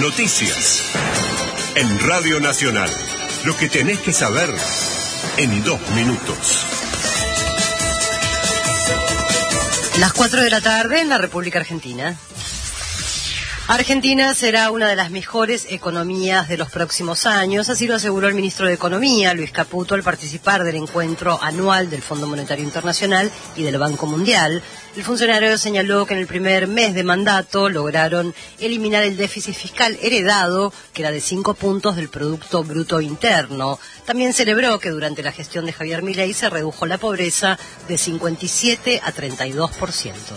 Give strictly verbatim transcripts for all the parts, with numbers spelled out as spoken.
Noticias. En Radio Nacional. Lo que tenés que saber en dos minutos. Las cuatro de la tarde en la República Argentina. Argentina será una de las mejores economías de los próximos años, así lo aseguró el ministro de Economía, Luis Caputo, al participar del encuentro anual del Fondo Monetario Internacional y del Banco Mundial. El funcionario señaló que en el primer mes de mandato lograron eliminar el déficit fiscal heredado, que era de cinco puntos del Producto Bruto Interno. También celebró que durante la gestión de Javier Milei se redujo la pobreza de cincuenta y siete a treinta y dos por ciento.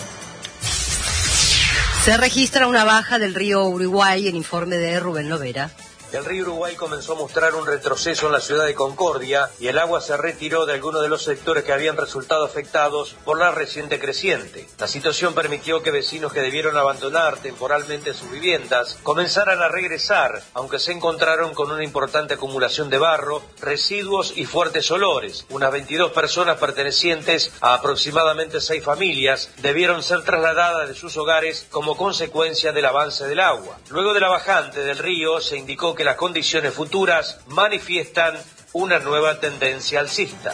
Se registra una baja del río Uruguay, en informe de Rubén Lovera. El río Uruguay comenzó a mostrar un retroceso en la ciudad de Concordia y el agua se retiró de algunos de los sectores que habían resultado afectados por la reciente creciente. La situación permitió que vecinos que debieron abandonar temporalmente sus viviendas comenzaran a regresar, aunque se encontraron con una importante acumulación de barro, residuos y fuertes olores. Unas veintidós personas pertenecientes a aproximadamente seis familias debieron ser trasladadas de sus hogares como consecuencia del avance del agua. Luego de la bajante del río se indicó que las condiciones futuras manifiestan una nueva tendencia alcista.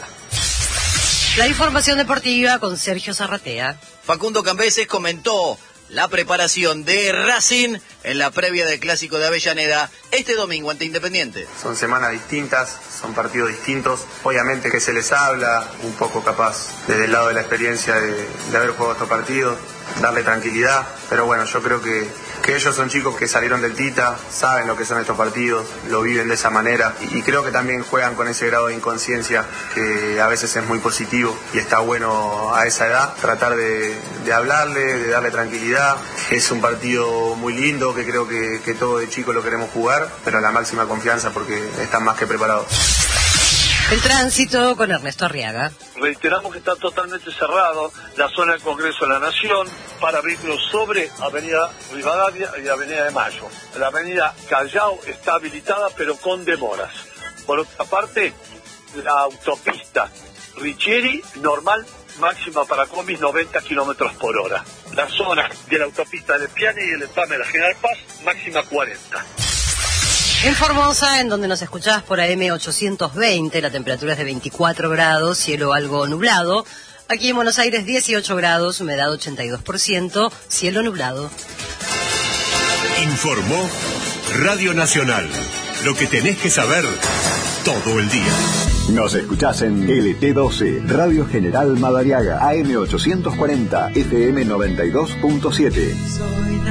La información deportiva con Sergio Zarratea. Facundo Cambeses comentó la preparación de Racing en la previa del Clásico de Avellaneda este domingo ante Independiente. Son semanas distintas, son partidos distintos. Obviamente que se les habla un poco capaz desde el lado de la experiencia de, de haber jugado estos partidos, darle tranquilidad, pero bueno, yo creo que que ellos son chicos que salieron del Tita, saben lo que son estos partidos, lo viven de esa manera y, y creo que también juegan con ese grado de inconsciencia que a veces es muy positivo y está bueno a esa edad tratar de, de hablarle, de darle tranquilidad. Es un partido muy lindo que creo que, que todos de chicos lo queremos jugar, pero a la máxima confianza porque están más que preparados. El tránsito con Ernesto Arriaga. Reiteramos que está totalmente cerrado la zona del Congreso de la Nación para vehículos sobre Avenida Rivadavia y Avenida de Mayo. La Avenida Callao está habilitada pero con demoras. Por otra parte, la autopista Richieri normal, máxima para combis noventa kilómetros por hora. La zona de la autopista de Piani y el empalme de la General Paz, máxima cuarenta. En Formosa, en donde nos escuchás por A M ochocientos veinte, la temperatura es de veinticuatro grados, cielo algo nublado. Aquí en Buenos Aires, dieciocho grados, humedad ochenta y dos por ciento, cielo nublado. Informó Radio Nacional. Lo que tenés que saber todo el día. Nos escuchás en L T doce, Radio General Madariaga, A M ochocientos cuarenta, F M noventa y dos punto siete.